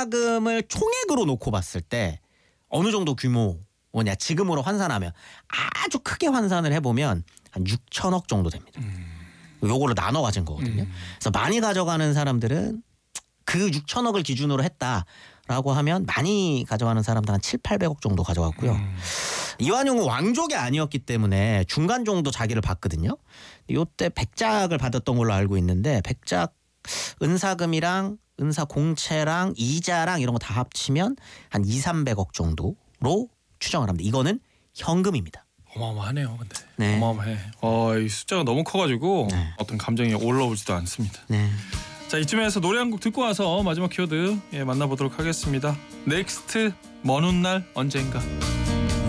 은사금을 총액으로 놓고 봤을 때 어느 정도 규모냐 지금으로 환산하면 아주 크게 환산을 해보면 한 6천억 정도 됩니다. 요거로 나눠 가진 거거든요. 그래서 많이 가져가는 사람들은 그 6천억을 기준으로 했다라고 하면 많이 가져가는 사람들 한 7, 800억 정도 가져갔고요. 이완용은 왕족이 아니었기 때문에 중간 정도 자기를 받거든요. 이때 백작을 받았던 걸로 알고 있는데 백작 은사금이랑 은사공채랑 이자랑 이런 거 다 합치면 한 2, 300억 정도로 추정을 합니다. 이거는 현금입니다. 어마어마하네요. 근데 네. 어마어마해. 이 숫자가 너무 커가지고 네. 어떤 감정이 올라오지도 않습니다. 네. 자, 이쯤에서 노래 한 곡 듣고 와서 마지막 키워드 만나보도록 하겠습니다. 넥스트 먼 훗날 언젠가.